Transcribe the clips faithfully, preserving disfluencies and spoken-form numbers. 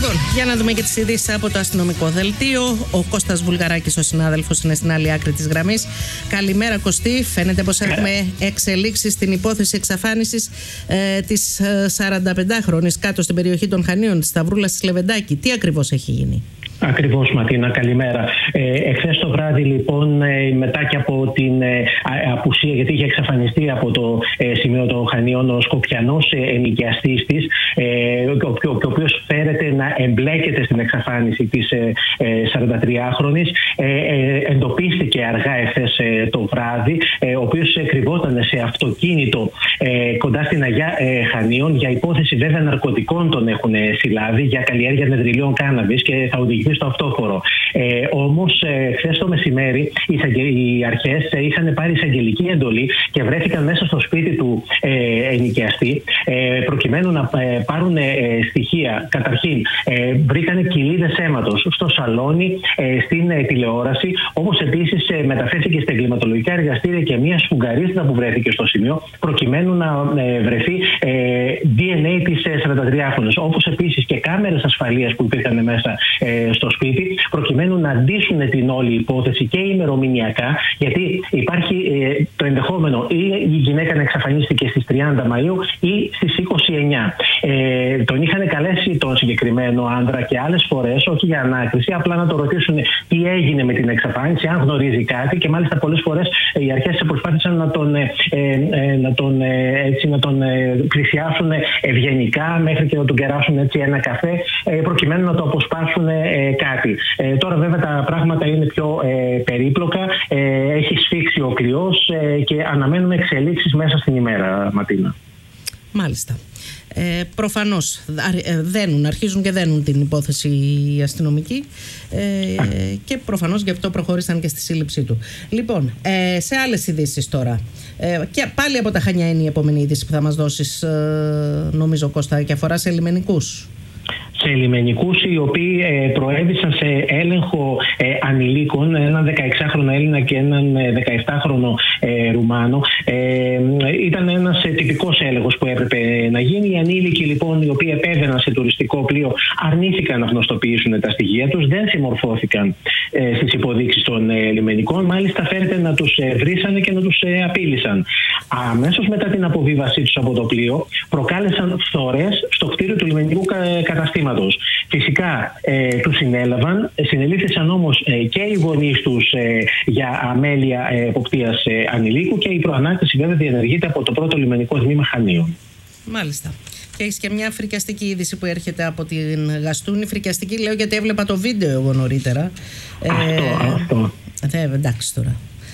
Λοιπόν, για να δούμε και τις ειδήσεις από το αστυνομικό δελτίο. Ο Κώστας Βουλγαράκης, ο συνάδελφος, είναι στην άλλη άκρη της γραμμής. Καλημέρα, Κωστή. Φαίνεται πως έχουμε εξελίξεις στην υπόθεση εξαφάνισης ε, της σαρανταπεντάχρονης κάτω στην περιοχή των Χανίων, της Σταυρούλας της Λεβεντάκη. Τι ακριβώς έχει γίνει? Ακριβώς, Ματίνα, καλημέρα. Ε, εχθές το βράδυ, λοιπόν, ε, μετά και από την ε, απουσία, γιατί είχε εξαφανιστεί από το ε, σημείο των Χανίων ο Σκοπιανός ε, ενοικιαστής της, ε, ο, ο, ο οποίος φέρεται να εμπλέκεται στην εξαφάνιση της ε, ε, σαραντατριάχρονης, ε, ε, εντοπίστηκε αργά εχθές ε, το βράδυ, ε, ο οποίος κρυβόταν σε αυτοκίνητο ε, κοντά στην Αγιά ε, Χανίων. Για υπόθεση βέβαια ναρκωτικών τον έχουν συλλάβει, για καλλιέργεια νεδριλίων κάναβης, και θα οδηγηθεί στο αυτόφορο. Ε, όμως, ε, χθες το μεσημέρι οι αρχές ε, είχαν πάρει εισαγγελική εντολή και βρέθηκαν μέσα στο σπίτι του ε, ενοικιαστή, ε, προκειμένου να ε, πάρουν ε, στοιχεία. Καταρχήν, ε, βρήκανε κοιλίδες αίματος στο σαλόνι, ε, στην ε, τηλεόραση, όπως επίσης ε, μεταφέρθηκε στα εγκληματολογικά εργαστήρια και μια σφουγγαρίστρα που βρέθηκε στο σημείο, προκειμένου να ε, βρεθεί ε, ντι εν έι της ε, σαραντατριάχρονης, όπως επίσης και κάμερες ασφαλείας που υπήρχαν μέσα ε, στο σπίτι, προκειμένου να ντύσουν την όλη υπόθεση και ημερομηνιακά, γιατί υπάρχει ε, το ενδεχόμενο ή η γυναίκα να εξαφανίστηκε στις τριάντα Μαΐου ή στις είκοσι εννιά. Ε, τον είχαν καλέσει τον συγκεκριμένο άντρα και άλλες φορές, όχι για ανάκριση, απλά να το ρωτήσουν τι έγινε με την εξαφάνιση, αν γνωρίζει κάτι, και μάλιστα πολλές φορές ε, οι αρχές προσπάθησαν να τον, ε, ε, να τον, ε, έτσι, να τον ε, πλησιάσουν ευγενικά, μέχρι και να τον κεράσουν έτσι ένα καφέ, ε, προκειμένου να το αποσπάσουν ε, κάτι. Ε, τώρα βέβαια τα πράγματα είναι πιο ε, περίπλοκα, ε, έχει σφίξει ο κλειός ε, και αναμένουμε εξελίξεις μέσα στην ημέρα, Ματίνα. Μάλιστα. Ε, προφανώς δένουν, αρχίζουν και δένουν την υπόθεση οι αστυνομικοί ε, και προφανώς γι' αυτό προχώρησαν και στη σύλληψή του. Λοιπόν, ε, σε άλλες ειδήσεις τώρα, ε, και πάλι από τα Χανιά είναι η επόμενη είδηση που θα μας δώσεις, ε, νομίζω, Κώστα, και αφορά σε λιμενικούς. Σε λιμενικούς οι οποίοι ε, προέβησαν σε έλεγχο ε, ανηλίκων, έναν δεκαεξάχρονο Έλληνα και έναν δεκαεπτάχρονο ε, Ρουμάνο. Ε, ήταν ένας ε, τυπικός έλεγχος που έπρεπε να γίνει. Οι ανήλικοι, λοιπόν, οι οποίοι επέβαιναν σε τουριστικό πλοίο, αρνήθηκαν να γνωστοποιήσουν τα στοιχεία τους, δεν συμμορφώθηκαν ε, στις υποδείξεις των ε, λιμενικών. Μάλιστα, φέρεται να τους ε, βρίσανε και να τους ε, απείλησαν. Αμέσως μετά την αποβίβασή τους από το πλοίο, προκάλεσαν φθορές στο κτίριο του λιμενικού κα, καταστήματος. Φυσικά ε, τους συνέλαβαν, συνελήφθησαν όμως ε, και οι γονείς τους ε, για αμέλεια ε, εποπτείας ε, ανηλίκου, και η προανάκτηση βέβαια διενεργείται από το πρώτο λιμενικό τμήμα Χανίων. Μάλιστα. Και έχεις και μια φρικιαστική είδηση που έρχεται από την Γαστούνη. Φρικιαστική λέω γιατί έβλεπα το βίντεο εγώ νωρίτερα. Αυτό, ε, αυτό. Ε, εντάξει τώρα.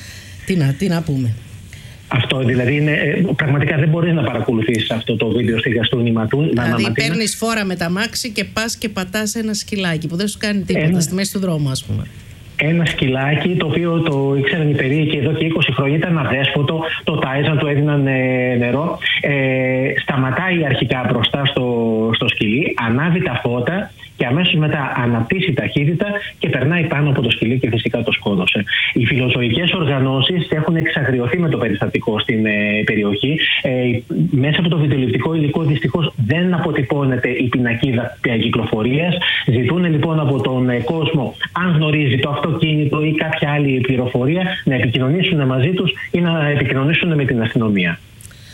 Τι να, τι να πούμε. Αυτό δηλαδή είναι, πραγματικά δεν μπορείς να παρακολουθήσεις αυτό το βίντεο στη Γαστούνη Ματούν. Δηλαδή παίρνεις φόρα με τα μάξι και πας και πατάς ένα σκυλάκι που δεν σου κάνει τίποτα, ένα, στη μέση του δρόμου, ας πούμε. Ένα σκυλάκι το οποίο το ήξεραν οι περίοικοι εδώ και είκοσι χρόνια, ήταν αδέσποτο, το τάιζαν, του έδιναν ε, νερό. Ε, σταματάει αρχικά μπροστά στο, στο σκυλί, ανάβει τα φώτα και αμέσως μετά αναπτύσσει ταχύτητα και περνάει πάνω από το σκυλί και φυσικά το σκότωσε. Οι φιλοζωικές οργανώσεις έχουν εξαγριωθεί με το περιστατικό στην ε, περιοχή. Ε, μέσα από το βιντεοληπτικό υλικό δυστυχώς δεν αποτυπώνεται η πινακίδα κυκλοφορίας. Ζητούν λοιπόν από τον ε, κόσμο, αν γνωρίζει το αυτοκίνητο ή κάποια άλλη πληροφορία, να επικοινωνήσουν μαζί τους ή να επικοινωνήσουν με την αστυνομία.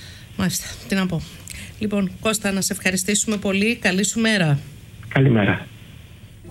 Μάλιστα, τι να πω. Λοιπόν, Κώστα, να σε ευχαριστήσουμε πολύ. Καλή σου μέρα. Καλημέρα.